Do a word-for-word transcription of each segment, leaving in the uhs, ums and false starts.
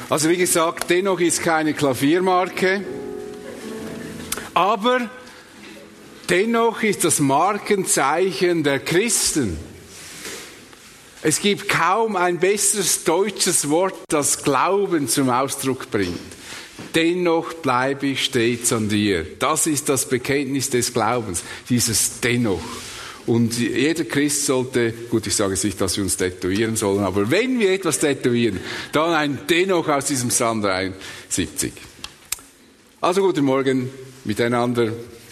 Also wie gesagt, dennoch ist keine Klaviermarke, aber dennoch ist das Markenzeichen der Christen. Es gibt kaum ein besseres deutsches Wort, das Glauben zum Ausdruck bringt. Dennoch bleibe ich stets an dir. Das ist das Bekenntnis des Glaubens, dieses Dennoch. Und jeder Christ sollte, gut, ich sage nicht, dass wir uns tätowieren sollen, aber wenn wir etwas tätowieren, dann ein Dennoch aus diesem Psalm dreiundsiebzig. Also guten Morgen miteinander.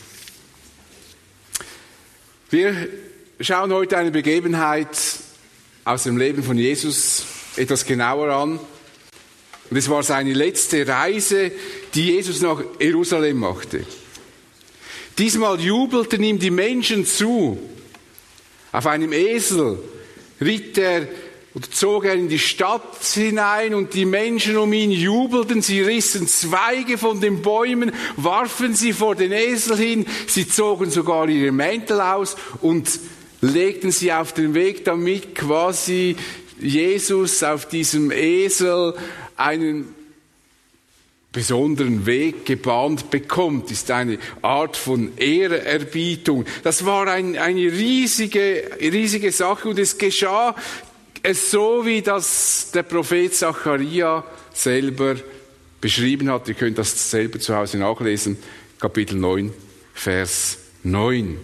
Wir schauen heute eine Begebenheit aus dem Leben von Jesus etwas genauer an. Und es war seine letzte Reise, die Jesus nach Jerusalem machte. Diesmal jubelten ihm die Menschen zu. Auf einem Esel ritt er und zog er in die Stadt hinein und die Menschen um ihn jubelten. Sie rissen Zweige von den Bäumen, warfen sie vor den Esel hin. Sie zogen sogar ihre Mäntel aus und legten sie auf den Weg, damit quasi Jesus auf diesem Esel einen besonderen Weg gebahnt bekommt. Das ist eine Art von Ehrerbietung. Das war ein, eine riesige, riesige Sache und es geschah es so, wie das der Prophet Zacharia selber beschrieben hat. Ihr könnt das selber zu Hause nachlesen. Kapitel neun, Vers neun.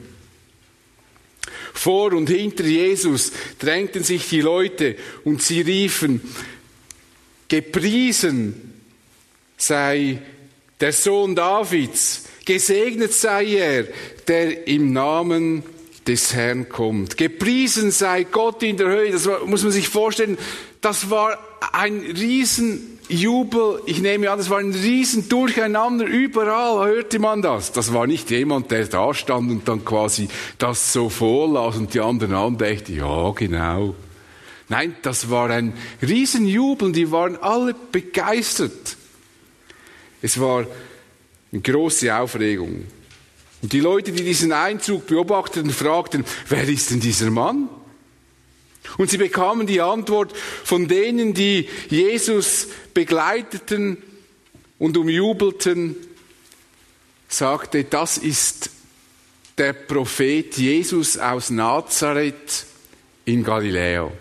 Vor und hinter Jesus drängten sich die Leute und sie riefen, gepriesen sei der Sohn Davids, gesegnet sei er, der im Namen des Herrn kommt. Gepriesen sei Gott in der Höhe. Das war, muss man sich vorstellen, das war ein Riesenjubel. Ich nehme an, das war ein Riesendurcheinander. Überall hörte man das. Das war nicht jemand, der da stand und dann quasi das so vorlas und die anderen andächten, ja, genau. Nein, das war ein Riesenjubel. Die waren alle begeistert. Es war eine große Aufregung. Und die Leute, die diesen Einzug beobachteten, fragten, wer ist denn dieser Mann? Und sie bekamen die Antwort von denen, die Jesus begleiteten und umjubelten, sagte, das ist der Prophet Jesus aus Nazareth in Galiläa.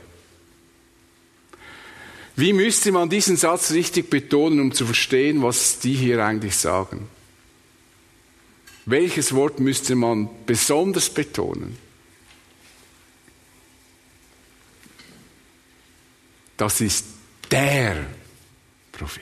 Wie müsste man diesen Satz richtig betonen, um zu verstehen, was die hier eigentlich sagen? Welches Wort müsste man besonders betonen? Das ist der Prophet.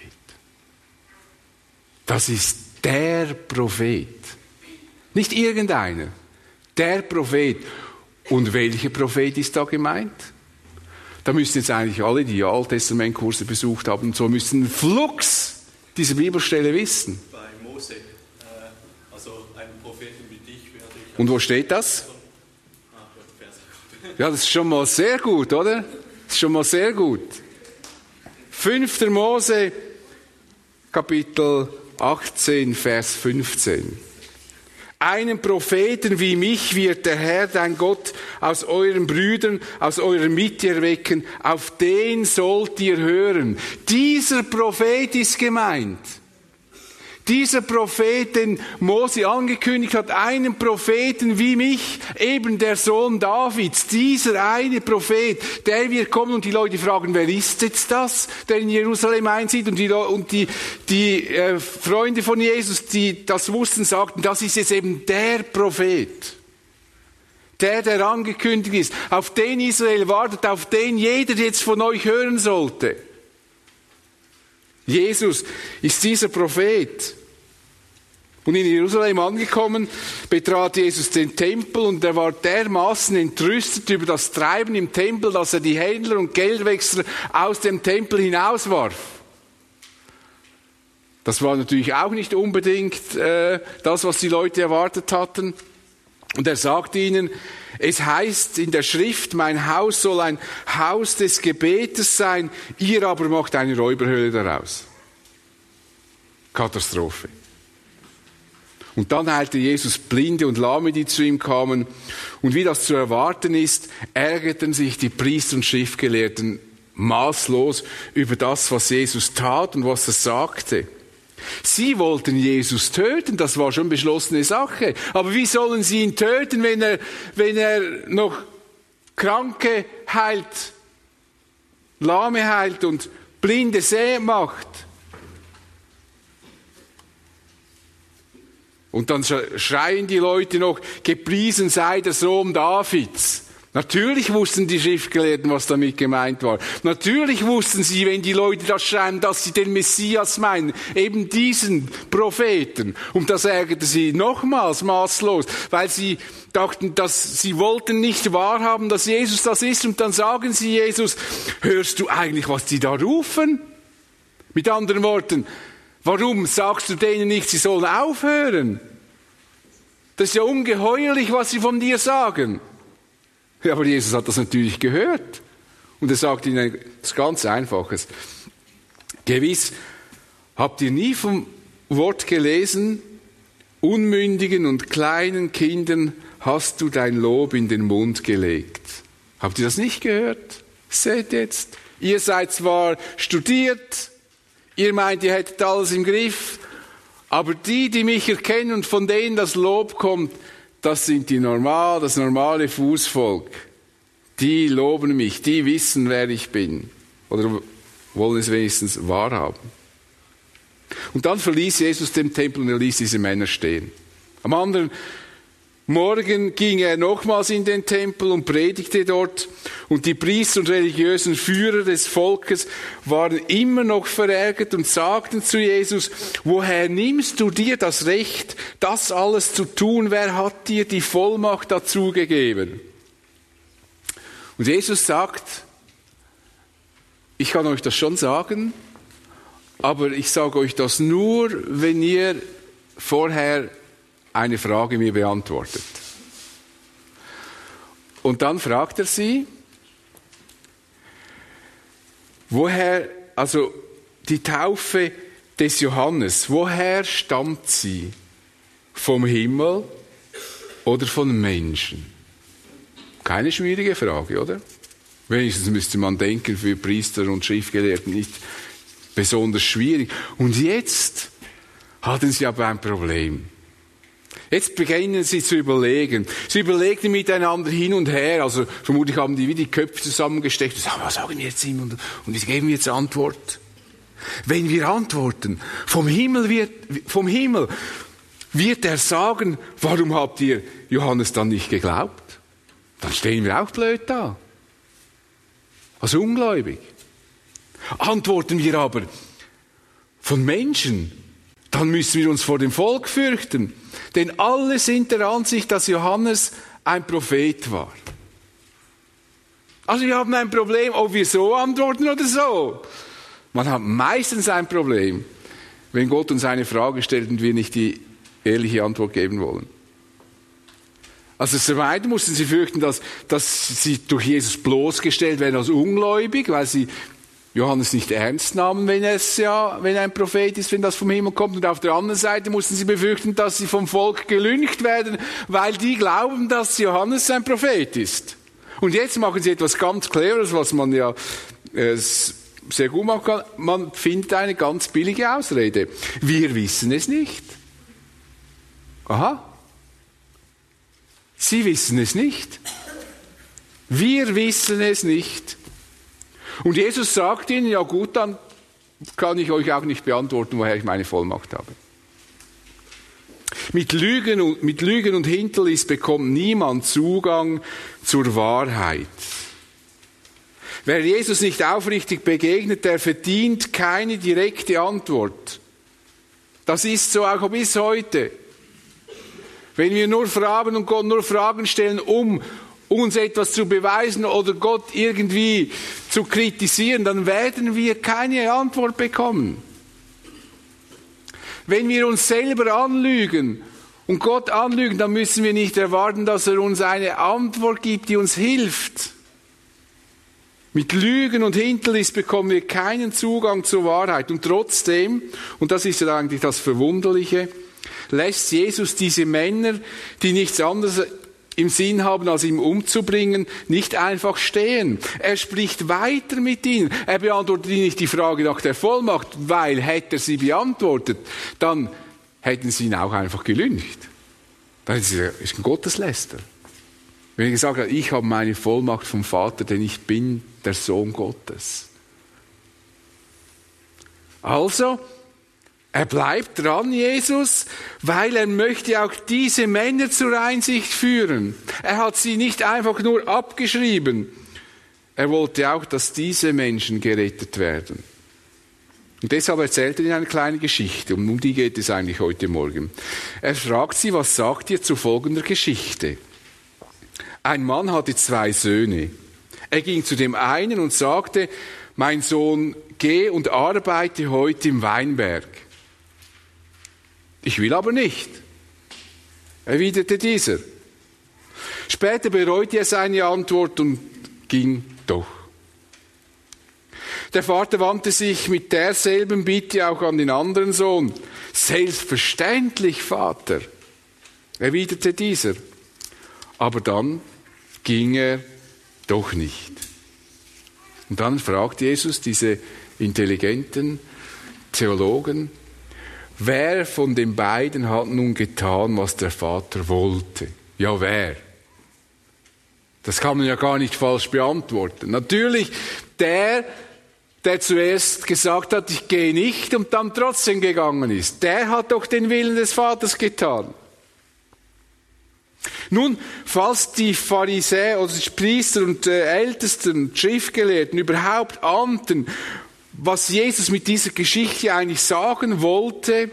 Das ist der Prophet. Nicht irgendeiner. Der Prophet. Und welcher Prophet ist da gemeint? Da müssen jetzt eigentlich alle, die Alttestamentkurse besucht haben, so müssen flugs diese Bibelstelle wissen. Bei Mose, äh, also einen Propheten wie dich werde ich... Und wo steht das? Ja, das ist schon mal sehr gut, oder? Das ist schon mal sehr gut. fünfter Mose, Kapitel achtzehn, Vers fünfzehn. Einen Propheten wie mich wird der Herr, dein Gott, aus euren Brüdern, aus eurer Mitte erwecken. Auf den sollt ihr hören. Dieser Prophet ist gemeint. Dieser Prophet, den Mose angekündigt hat, einen Propheten wie mich, eben der Sohn Davids, dieser eine Prophet, der wird kommen und die Leute fragen, wer ist jetzt das, der in Jerusalem einzieht? Und die, und die, die äh, Freunde von Jesus, die das wussten, sagten, das ist jetzt eben der Prophet. Der, der angekündigt ist, auf den Israel wartet, auf den jeder jetzt von euch hören sollte. Jesus ist dieser Prophet. Und in Jerusalem angekommen, betrat Jesus den Tempel und er war dermaßen entrüstet über das Treiben im Tempel, dass er die Händler und Geldwechsler aus dem Tempel hinauswarf. Das war natürlich auch nicht unbedingt äh, das, was die Leute erwartet hatten. Und er sagte ihnen, es heißt in der Schrift, mein Haus soll ein Haus des Gebetes sein, ihr aber macht eine Räuberhöhle daraus. Katastrophe. Und dann heilte Jesus Blinde und Lahme, die zu ihm kamen. Und wie das zu erwarten ist, ärgerten sich die Priester und Schriftgelehrten maßlos über das, was Jesus tat und was er sagte. Sie wollten Jesus töten, das war schon beschlossene Sache. Aber wie sollen sie ihn töten, wenn er, wenn er noch Kranke heilt, Lahme heilt und Blinde sehend macht? Und dann schreien die Leute noch, gepriesen sei der Sohn Davids. Natürlich wussten die Schriftgelehrten, was damit gemeint war. Natürlich wussten sie, wenn die Leute das schreiben, dass sie den Messias meinen, eben diesen Propheten. Und das ärgerte sie nochmals maßlos, weil sie dachten, dass sie wollten nicht wahrhaben, dass Jesus das ist. Und dann sagen sie Jesus, hörst du eigentlich, was die da rufen? Mit anderen Worten, warum sagst du denen nicht, sie sollen aufhören? Das ist ja ungeheuerlich, was sie von dir sagen. Ja, aber Jesus hat das natürlich gehört. Und er sagt ihnen etwas ganz Einfaches. Gewiss, habt ihr nie vom Wort gelesen, unmündigen und kleinen Kindern hast du dein Lob in den Mund gelegt. Habt ihr das nicht gehört? Seht jetzt, ihr seid zwar studiert, ihr meint, ihr hättet alles im Griff, aber die, die mich erkennen und von denen das Lob kommt, das sind die normal, das normale Fußvolk. Die loben mich, die wissen, wer ich bin. Oder wollen es wenigstens wahrhaben. Und dann verließ Jesus den Tempel und er ließ diese Männer stehen. Am anderen Morgen ging er nochmals in den Tempel und predigte dort. Und die Priester und religiösen Führer des Volkes waren immer noch verärgert und sagten zu Jesus, woher nimmst du dir das Recht, das alles zu tun? Wer hat dir die Vollmacht dazu gegeben? Und Jesus sagt, ich kann euch das schon sagen, aber ich sage euch das nur, wenn ihr vorher eine Frage mir beantwortet. Und dann fragt er sie, woher, also die Taufe des Johannes, woher stammt sie? Vom Himmel oder von Menschen? Keine schwierige Frage, oder? Wenigstens müsste man denken, für Priester und Schriftgelehrten nicht besonders schwierig. Und jetzt hatten sie aber ein Problem. Jetzt beginnen sie zu überlegen. Sie überlegten miteinander hin und her. Also vermutlich haben die wie die Köpfe zusammengesteckt und sagen, was sagen wir jetzt ihm? Und, und wie geben wir jetzt Antwort? Wenn wir antworten, vom Himmel wird, vom Himmel wird er sagen, warum habt ihr Johannes dann nicht geglaubt? Dann stehen wir auch blöd da. Also ungläubig. Antworten wir aber von Menschen, dann müssen wir uns vor dem Volk fürchten. Denn alle sind der Ansicht, dass Johannes ein Prophet war. Also wir haben ein Problem, ob wir so antworten oder so. Man hat meistens ein Problem, wenn Gott uns eine Frage stellt und wir nicht die ehrliche Antwort geben wollen. Also zum einen mussten sie fürchten, dass, dass sie durch Jesus bloßgestellt werden als ungläubig, weil sie Johannes nicht ernst nahmen, wenn es ja, wenn er ein Prophet ist, wenn das vom Himmel kommt. Und auf der anderen Seite mussten sie befürchten, dass sie vom Volk gelüncht werden, weil die glauben, dass Johannes ein Prophet ist. Und jetzt machen sie etwas ganz Cleveres, was man ja äh, sehr gut machen kann. Man findet eine ganz billige Ausrede. Wir wissen es nicht. Aha. Sie wissen es nicht. Wir wissen es nicht. Und Jesus sagt ihnen, ja gut, dann kann ich euch auch nicht beantworten, woher ich meine Vollmacht habe. Mit Lügen und, mit Lügen und Hinterlist bekommt niemand Zugang zur Wahrheit. Wer Jesus nicht aufrichtig begegnet, der verdient keine direkte Antwort. Das ist so auch bis heute. Wenn wir nur fragen und Gott nur Fragen stellen, um uns etwas zu beweisen oder Gott irgendwie zu kritisieren, dann werden wir keine Antwort bekommen. Wenn wir uns selber anlügen und Gott anlügen, dann müssen wir nicht erwarten, dass er uns eine Antwort gibt, die uns hilft. Mit Lügen und Hinterlist bekommen wir keinen Zugang zur Wahrheit. Und trotzdem, und das ist ja eigentlich das Verwunderliche, lässt Jesus diese Männer, die nichts anderes im Sinn haben, als ihn umzubringen, nicht einfach stehen. Er spricht weiter mit ihnen. Er beantwortet ihnen nicht die Frage nach der Vollmacht, weil hätte er sie beantwortet, dann hätten sie ihn auch einfach gelüncht. Dann hätten sie gesagt, ist ein Gottesläster. Wenn er gesagt hat, ich habe meine Vollmacht vom Vater, denn ich bin der Sohn Gottes. Also, er bleibt dran, Jesus, weil er möchte auch diese Männer zur Einsicht führen. Er hat sie nicht einfach nur abgeschrieben. Er wollte auch, dass diese Menschen gerettet werden. Und deshalb erzählt er ihnen eine kleine Geschichte, und um die geht es eigentlich heute Morgen. Er fragt sie, was sagt ihr zu folgender Geschichte? Ein Mann hatte zwei Söhne. Er ging zu dem einen und sagte, mein Sohn, geh und arbeite heute im Weinberg. Ich will aber nicht, erwiderte dieser. Später bereute er seine Antwort und ging doch. Der Vater wandte sich mit derselben Bitte auch an den anderen Sohn. Selbstverständlich, Vater, erwiderte dieser. Aber dann ging er doch nicht. Und dann fragt Jesus diese intelligenten Theologen, wer von den beiden hat nun getan, was der Vater wollte? Ja, wer? Das kann man ja gar nicht falsch beantworten. Natürlich der, der zuerst gesagt hat, ich gehe nicht und dann trotzdem gegangen ist. Der hat doch den Willen des Vaters getan. Nun, falls die Pharisäer oder die Priester und äh, Ältesten, Schriftgelehrten überhaupt ahnten, was Jesus mit dieser Geschichte eigentlich sagen wollte,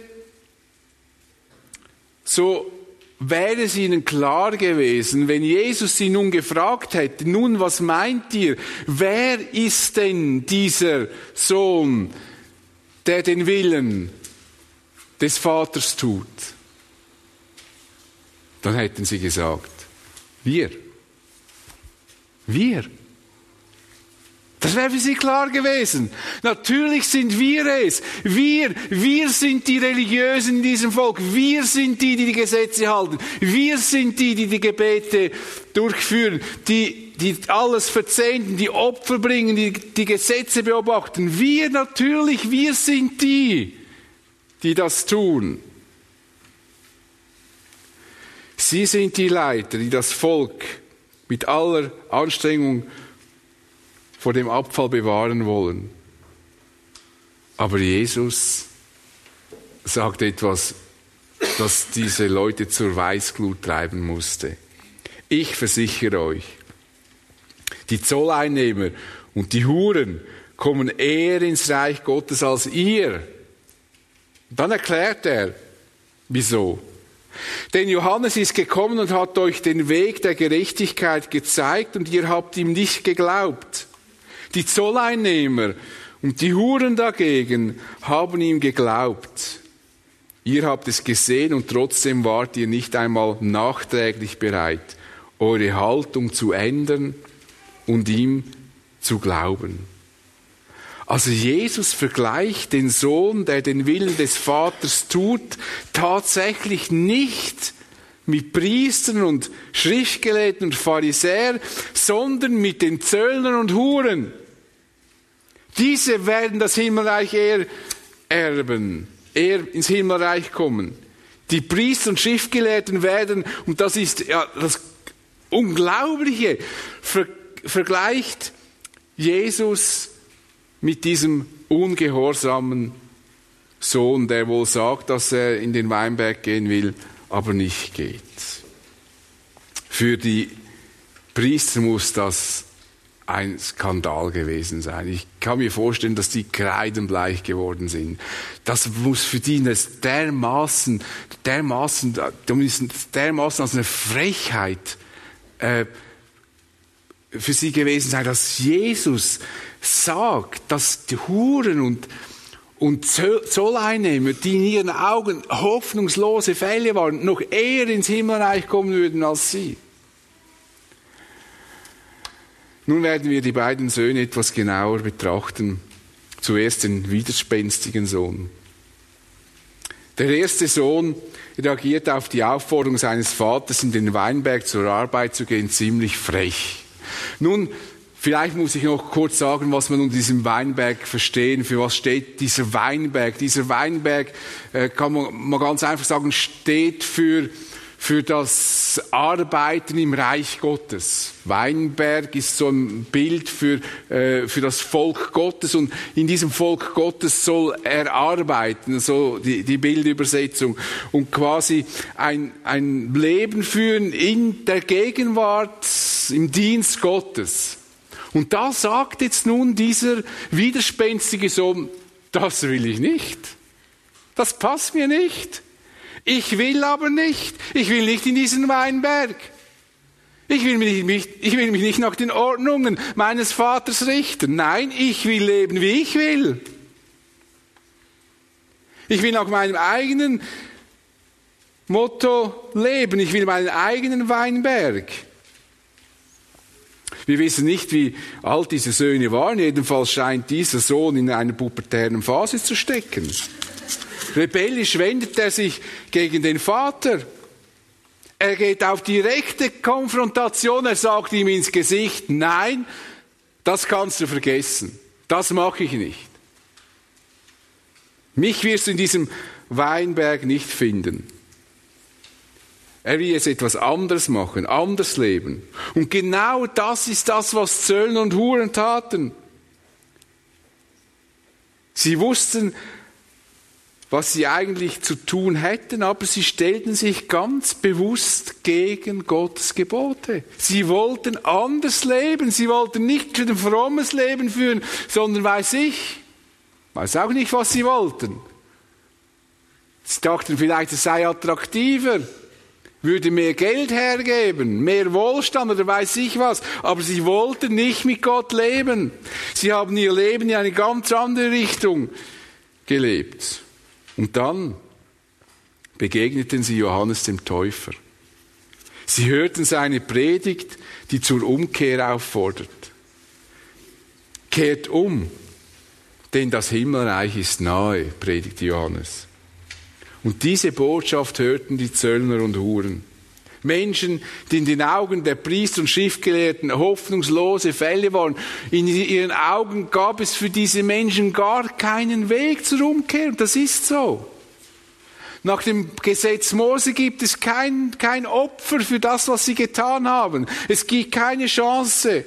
so wäre es ihnen klar gewesen, wenn Jesus sie nun gefragt hätte, nun, was meint ihr, wer ist denn dieser Sohn, der den Willen des Vaters tut? Dann hätten sie gesagt, wir. Wir. Das wäre für sie klar gewesen. Natürlich sind wir es. Wir, wir sind die Religiösen in diesem Volk. Wir sind die, die die Gesetze halten. Wir sind die, die die Gebete durchführen, die, die alles verzehnten, die Opfer bringen, die die Gesetze beobachten. Wir natürlich, wir sind die, die das tun. Sie sind die Leiter, die das Volk mit aller Anstrengung vor dem Abfall bewahren wollen. Aber Jesus sagt etwas, das diese Leute zur Weißglut treiben musste. Ich versichere euch, die Zolleinnehmer und die Huren kommen eher ins Reich Gottes als ihr. Dann erklärt er, wieso. Denn Johannes ist gekommen und hat euch den Weg der Gerechtigkeit gezeigt und ihr habt ihm nicht geglaubt. Die Zolleinnehmer und die Huren dagegen haben ihm geglaubt. Ihr habt es gesehen und trotzdem wart ihr nicht einmal nachträglich bereit, eure Haltung zu ändern und ihm zu glauben. Also Jesus vergleicht den Sohn, der den Willen des Vaters tut, tatsächlich nicht mit Priestern und Schriftgelehrten und Pharisäern, sondern mit den Zöllnern und Huren. Diese werden das Himmelreich eher erben, eher ins Himmelreich kommen. Die Priester und Schriftgelehrten werden, und das ist ja das Unglaubliche, ver- vergleicht Jesus mit diesem ungehorsamen Sohn, der wohl sagt, dass er in den Weinberg gehen will, aber nicht geht. Für die Priester muss das ein Skandal gewesen sein. Ich kann mir vorstellen, dass die kreidenbleich geworden sind. Das muss für die dermaßen, dermaßen, dermaßen als eine Frechheit äh, für sie gewesen sein, dass Jesus sagt, dass die Huren und, und Zolleinnehmer, die in ihren Augen hoffnungslose Fälle waren, noch eher ins Himmelreich kommen würden als sie. Nun werden wir die beiden Söhne etwas genauer betrachten. Zuerst den widerspenstigen Sohn. Der erste Sohn reagiert auf die Aufforderung seines Vaters, in den Weinberg zur Arbeit zu gehen, ziemlich frech. Nun, vielleicht muss ich noch kurz sagen, was man unter diesem Weinberg verstehen. Für was steht dieser Weinberg? Dieser Weinberg, äh, kann man mal ganz einfach sagen, steht für, für das Arbeiten im Reich Gottes. Weinberg ist so ein Bild für, äh, für das Volk Gottes, und in diesem Volk Gottes soll er arbeiten, so die, die Bildübersetzung, und quasi ein, ein Leben führen in der Gegenwart, im Dienst Gottes. Und da sagt jetzt nun dieser widerspenstige Sohn, das will ich nicht. Das passt mir nicht. Ich will aber nicht. Ich will nicht in diesen Weinberg. Ich will mich nicht, ich will mich nicht nach den Ordnungen meines Vaters richten. Nein, ich will leben, wie ich will. Ich will nach meinem eigenen Motto leben. Ich will meinen eigenen Weinberg. Wir wissen nicht, wie alt diese Söhne waren. Jedenfalls scheint dieser Sohn in einer pubertären Phase zu stecken. Rebellisch wendet er sich gegen den Vater. Er geht auf direkte Konfrontation. Er sagt ihm ins Gesicht, nein, das kannst du vergessen. Das mache ich nicht. Mich wirst du in diesem Weinberg nicht finden. Er will jetzt etwas anderes machen, anders leben. Und genau das ist das, was Zöllner und Huren taten. Sie wussten, was sie eigentlich zu tun hätten, aber sie stellten sich ganz bewusst gegen Gottes Gebote. Sie wollten anders leben, sie wollten nicht ein frommes Leben führen, sondern weiß ich, weiß auch nicht, was sie wollten. Sie dachten vielleicht, es sei attraktiver, würde mehr Geld hergeben, mehr Wohlstand oder weiß ich was, aber sie wollten nicht mit Gott leben. Sie haben ihr Leben in eine ganz andere Richtung gelebt. Und dann begegneten sie Johannes dem Täufer. Sie hörten seine Predigt, die zur Umkehr auffordert. Kehrt um, denn das Himmelreich ist nahe, predigte Johannes. Und diese Botschaft hörten die Zöllner und Huren. Menschen, die in den Augen der Priester und Schriftgelehrten hoffnungslose Fälle waren. In ihren Augen gab es für diese Menschen gar keinen Weg zur Umkehr. Und das ist so. Nach dem Gesetz Mose gibt es kein, kein Opfer für das, was sie getan haben. Es gibt keine Chance.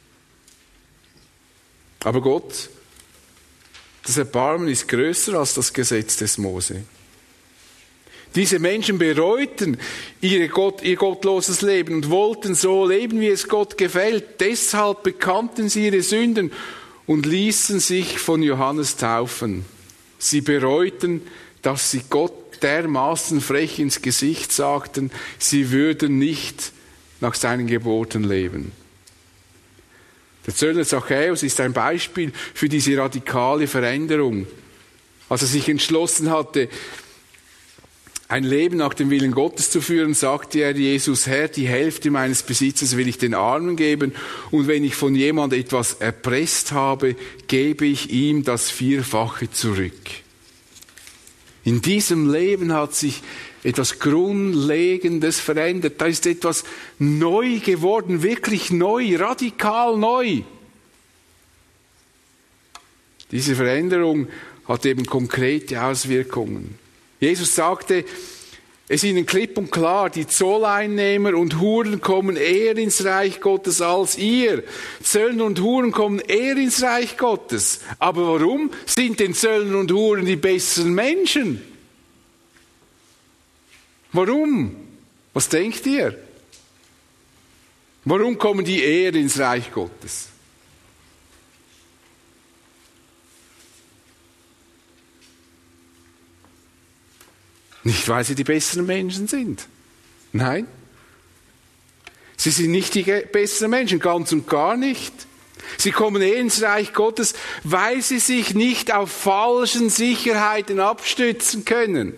Aber Gott, das Erbarmen ist größer als das Gesetz des Mose. Diese Menschen bereuten ihre Gott, ihr gottloses Leben und wollten so leben, wie es Gott gefällt. Deshalb bekannten sie ihre Sünden und ließen sich von Johannes taufen. Sie bereuten, dass sie Gott dermaßen frech ins Gesicht sagten, sie würden nicht nach seinen Geboten leben. Der Zöllner Zachäus ist ein Beispiel für diese radikale Veränderung. Als er sich entschlossen hatte, ein Leben nach dem Willen Gottes zu führen, sagte er Jesus, Herr, die Hälfte meines Besitzes will ich den Armen geben, und wenn ich von jemand etwas erpresst habe, gebe ich ihm das Vierfache zurück. In diesem Leben hat sich etwas Grundlegendes verändert. Da ist etwas neu geworden, wirklich neu, radikal neu. Diese Veränderung hat eben konkrete Auswirkungen. Jesus sagte es ihnen klipp und klar, die Zolleinnehmer und Huren kommen eher ins Reich Gottes als ihr. Zöllner und Huren kommen eher ins Reich Gottes. Aber warum sind denn Zöllner und Huren die besseren Menschen? Warum? Was denkt ihr? Warum kommen die eher ins Reich Gottes? Nicht, weil sie die besseren Menschen sind. Nein. Sie sind nicht die besseren Menschen, ganz und gar nicht. Sie kommen eher ins Reich Gottes, weil sie sich nicht auf falschen Sicherheiten abstützen können.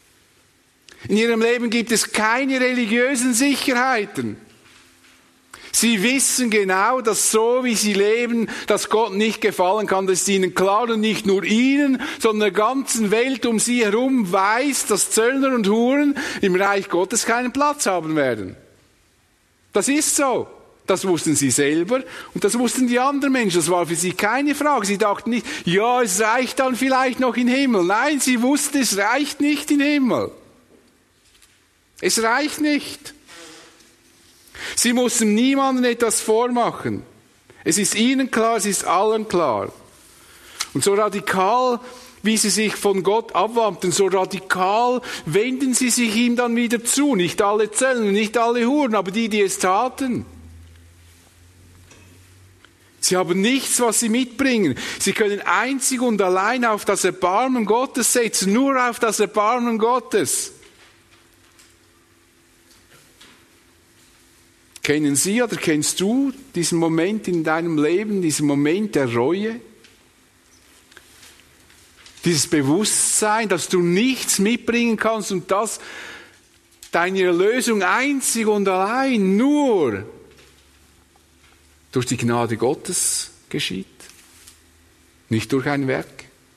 In ihrem Leben gibt es keine religiösen Sicherheiten. Sie wissen genau, dass so wie sie leben, dass Gott nicht gefallen kann. Das ist ihnen klar und nicht nur ihnen, sondern der ganzen Welt um sie herum weiß, dass Zöllner und Huren im Reich Gottes keinen Platz haben werden. Das ist so. Das wussten sie selber und das wussten die anderen Menschen. Das war für sie keine Frage. Sie dachten nicht, ja, es reicht dann vielleicht noch in den Himmel. Nein, sie wussten, es reicht nicht in den Himmel. Es reicht nicht. Sie mussten niemandem etwas vormachen. Es ist ihnen klar, es ist allen klar. Und so radikal, wie sie sich von Gott abwandten, so radikal wenden sie sich ihm dann wieder zu. Nicht alle Zöllner, nicht alle Huren, aber die, die es taten. Sie haben nichts, was sie mitbringen. Sie können einzig und allein auf das Erbarmen Gottes setzen, nur auf das Erbarmen Gottes. Kennen Sie oder kennst du diesen Moment in deinem Leben, diesen Moment der Reue? Dieses Bewusstsein, dass du nichts mitbringen kannst und dass deine Erlösung einzig und allein nur durch die Gnade Gottes geschieht, nicht durch ein Werk.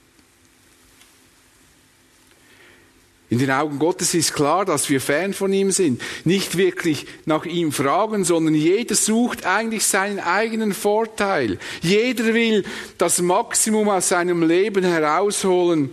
In den Augen Gottes ist klar, dass wir fern von ihm sind, nicht wirklich nach ihm fragen, sondern jeder sucht eigentlich seinen eigenen Vorteil. Jeder will das Maximum aus seinem Leben herausholen.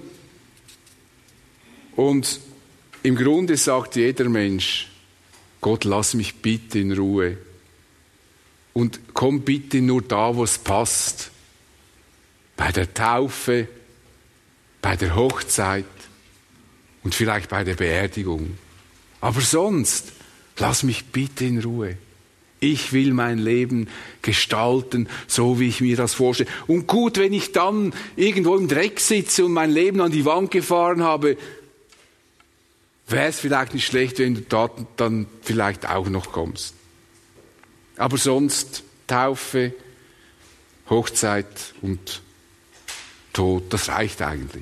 Und im Grunde sagt jeder Mensch, Gott, lass mich bitte in Ruhe. Und komm bitte nur da, wo es passt. Bei der Taufe, bei der Hochzeit und vielleicht bei der Beerdigung. Aber sonst, lass mich bitte in Ruhe. Ich will mein Leben gestalten, so wie ich mir das vorstelle. Und gut, wenn ich dann irgendwo im Dreck sitze und mein Leben an die Wand gefahren habe, wäre es vielleicht nicht schlecht, wenn du da dann vielleicht auch noch kommst. Aber sonst Taufe, Hochzeit und Tod, das reicht eigentlich.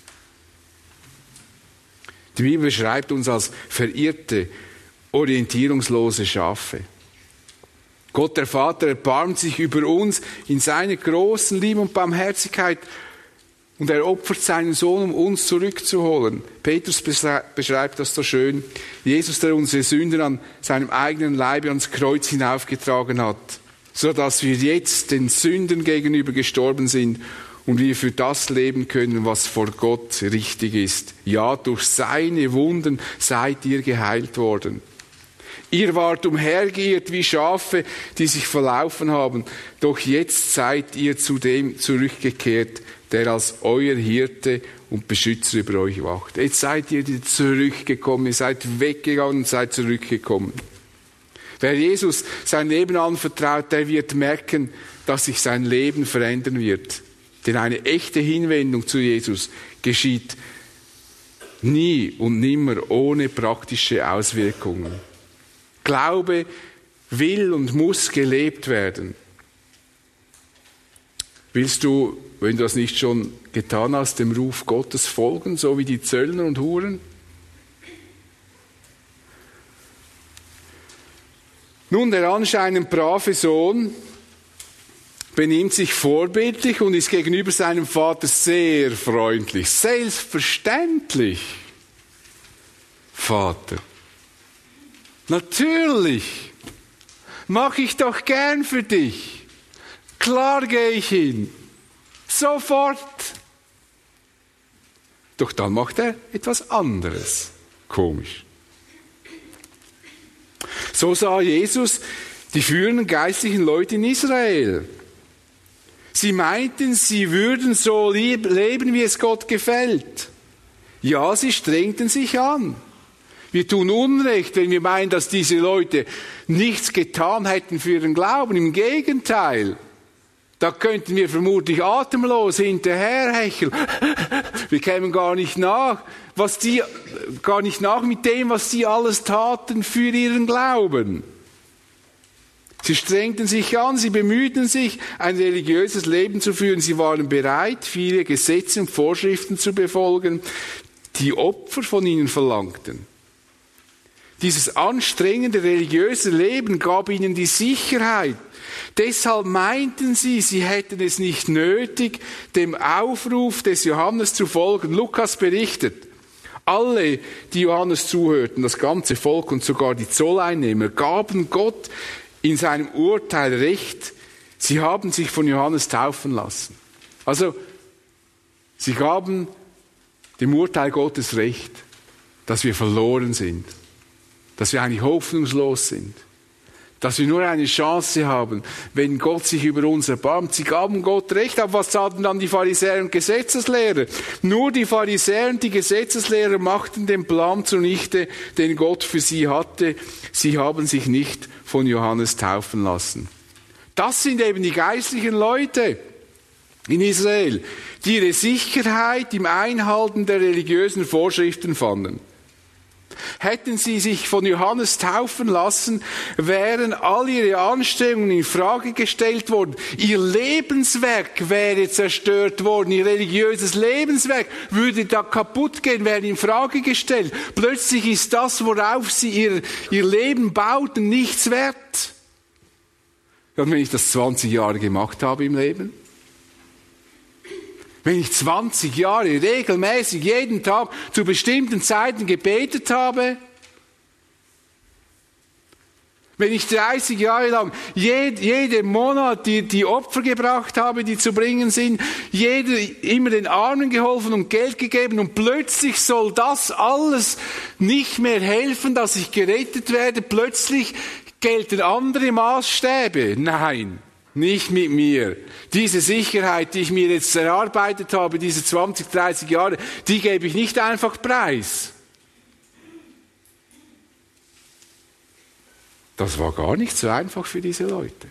Die Bibel beschreibt uns als verirrte, orientierungslose Schafe. Gott, der Vater, erbarmt sich über uns in seiner großen Liebe und Barmherzigkeit und er opfert seinen Sohn, um uns zurückzuholen. Petrus beschreibt das so schön. Jesus, der unsere Sünden an seinem eigenen Leibe ans Kreuz hinaufgetragen hat, so dass wir jetzt den Sünden gegenüber gestorben sind und wir für das leben können, was vor Gott richtig ist. Ja, durch seine Wunden seid ihr geheilt worden. Ihr wart umhergeirrt wie Schafe, die sich verlaufen haben, doch jetzt seid ihr zu dem zurückgekehrt, der als euer Hirte und Beschützer über euch wacht. Jetzt seid ihr zurückgekommen, ihr seid weggegangen und seid zurückgekommen. Wer Jesus sein Leben anvertraut, der wird merken, dass sich sein Leben verändern wird. Denn eine echte Hinwendung zu Jesus geschieht nie und nimmer ohne praktische Auswirkungen. Glaube will und muss gelebt werden. Willst du, wenn du das nicht schon getan hast, dem Ruf Gottes folgen, so wie die Zöllner und Huren? Nun, der anscheinend brave Sohn benimmt sich vorbildlich und ist gegenüber seinem Vater sehr freundlich. Selbstverständlich, Vater. Natürlich, mache ich doch gern für dich. Klar gehe ich hin. Sofort. Doch dann macht er etwas anderes. Komisch. So sah Jesus die führenden geistlichen Leute in Israel. Sie meinten, sie würden so leben, wie es Gott gefällt. Ja, sie strengten sich an. Wir tun Unrecht, wenn wir meinen, dass diese Leute nichts getan hätten für ihren Glauben. Im Gegenteil. Da könnten wir vermutlich atemlos hinterherhecheln. Wir kämen gar nicht nach, was die, gar nicht nach mit dem, was sie alles taten für ihren Glauben. Sie strengten sich an, sie bemühten sich, ein religiöses Leben zu führen. Sie waren bereit, viele Gesetze und Vorschriften zu befolgen, die Opfer von ihnen verlangten. Dieses anstrengende religiöse Leben gab ihnen die Sicherheit. Deshalb meinten sie, sie hätten es nicht nötig, dem Aufruf des Johannes zu folgen. Lukas berichtet, alle, die Johannes zuhörten, das ganze Volk und sogar die Zolleinnehmer, gaben Gott in seinem Urteil Recht. Sie haben sich von Johannes taufen lassen. Also, sie gaben dem Urteil Gottes Recht, dass wir verloren sind, dass wir eigentlich hoffnungslos sind, dass wir nur eine Chance haben, wenn Gott sich über uns erbarmt. Sie gaben Gott Recht, aber was taten dann die Pharisäer und Gesetzeslehrer? Nur die Pharisäer und die Gesetzeslehrer machten den Plan zunichte, den Gott für sie hatte. Sie haben sich nicht von Johannes taufen lassen. Das sind eben die geistlichen Leute in Israel, die ihre Sicherheit im Einhalten der religiösen Vorschriften fanden. Hätten sie sich von Johannes taufen lassen, wären all ihre Anstrengungen in Frage gestellt worden. Ihr Lebenswerk wäre zerstört worden. Ihr religiöses Lebenswerk würde da kaputt gehen, wäre in Frage gestellt. Plötzlich ist das, worauf sie ihr, ihr Leben bauten, nichts wert. Und wenn ich das zwanzig Jahre gemacht habe im Leben, wenn ich zwanzig Jahre regelmäßig jeden Tag zu bestimmten Zeiten gebetet habe, wenn ich dreißig Jahre lang jed, jeden Monat die, die Opfer gebracht habe, die zu bringen sind, jeder immer den Armen geholfen und Geld gegeben und plötzlich soll das alles nicht mehr helfen, dass ich gerettet werde, plötzlich gelten andere Maßstäbe. Nein. Nicht mit mir. Diese Sicherheit, die ich mir jetzt erarbeitet habe, diese zwanzig, dreißig Jahre, die gebe ich nicht einfach preis. Das war gar nicht so einfach für diese Leute.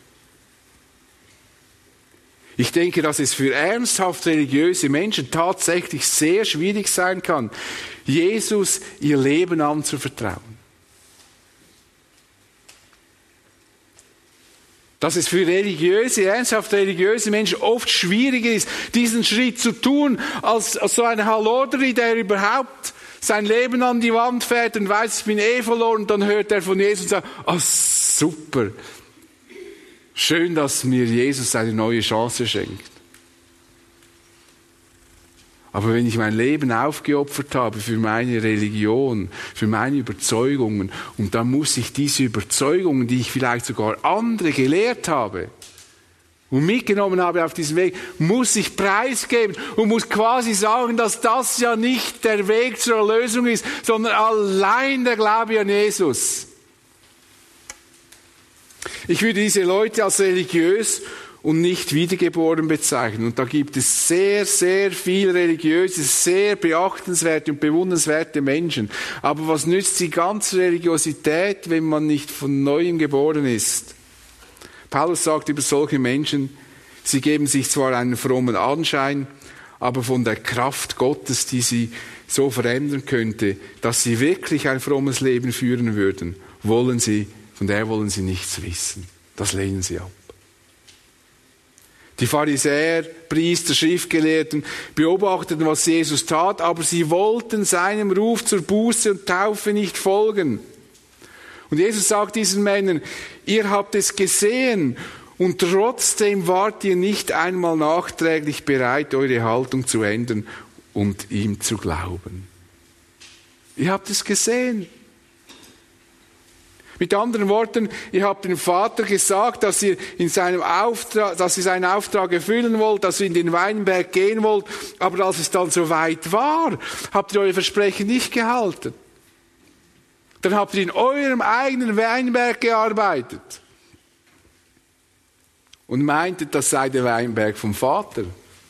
Ich denke, dass es für ernsthaft religiöse Menschen tatsächlich sehr schwierig sein kann, Jesus ihr Leben anzuvertrauen. Dass es für religiöse, ernsthaft religiöse Menschen oft schwieriger ist, diesen Schritt zu tun, als, als so ein Hallodri, der überhaupt sein Leben an die Wand fährt und weiß, ich bin eh verloren, und dann hört er von Jesus und sagt, ah, oh, super, schön, dass mir Jesus eine neue Chance schenkt. Aber wenn ich mein Leben aufgeopfert habe für meine Religion, für meine Überzeugungen, und dann muss ich diese Überzeugungen, die ich vielleicht sogar andere gelehrt habe und mitgenommen habe auf diesem Weg, muss ich preisgeben und muss quasi sagen, dass das ja nicht der Weg zur Erlösung ist, sondern allein der Glaube an Jesus. Ich würde diese Leute als religiös und nicht wiedergeboren bezeichnen. Und da gibt es sehr, sehr viel religiöse, sehr beachtenswerte und bewundernswerte Menschen. Aber was nützt die ganze Religiosität, wenn man nicht von Neuem geboren ist? Paulus sagt über solche Menschen, sie geben sich zwar einen frommen Anschein, aber von der Kraft Gottes, die sie so verändern könnte, dass sie wirklich ein frommes Leben führen würden, wollen sie, von der wollen sie nichts wissen. Das lehnen sie ab. Die Pharisäer, Priester, Schriftgelehrten beobachteten, was Jesus tat, aber sie wollten seinem Ruf zur Buße und Taufe nicht folgen. Und Jesus sagt diesen Männern, ihr habt es gesehen und trotzdem wart ihr nicht einmal nachträglich bereit, eure Haltung zu ändern und ihm zu glauben. Ihr habt es gesehen. Mit anderen Worten, ihr habt dem Vater gesagt, dass ihr in seinem Auftrag, dass ihr seinen Auftrag erfüllen wollt, dass ihr in den Weinberg gehen wollt, aber als es dann so weit war, habt ihr euer Versprechen nicht gehalten. Dann habt ihr in eurem eigenen Weinberg gearbeitet und meintet, das sei der Weinberg vom Vater.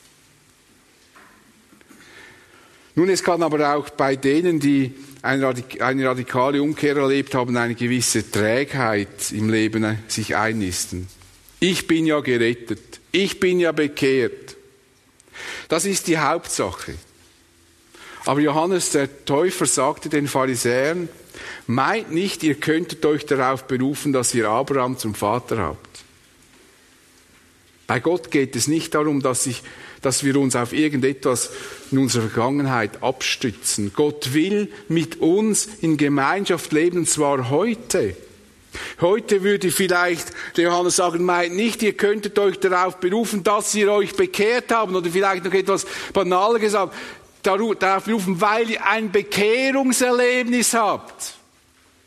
Nun, es kann aber auch bei denen, die eine radikale Umkehr erlebt haben, eine gewisse Trägheit im Leben sich einnisten. Ich bin ja gerettet. Ich bin ja bekehrt. Das ist die Hauptsache. Aber Johannes der Täufer sagte den Pharisäern, meint nicht, ihr könntet euch darauf berufen, dass ihr Abraham zum Vater habt. Bei Gott geht es nicht darum, dass, ich, dass wir uns auf irgendetwas in unserer Vergangenheit abstützen. Gott will mit uns in Gemeinschaft leben, und zwar heute. Heute würde vielleicht der Johannes sagen, meint nicht, ihr könntet euch darauf berufen, dass ihr euch bekehrt habt, oder vielleicht noch etwas banaler gesagt, darauf berufen, weil ihr ein Bekehrungserlebnis habt.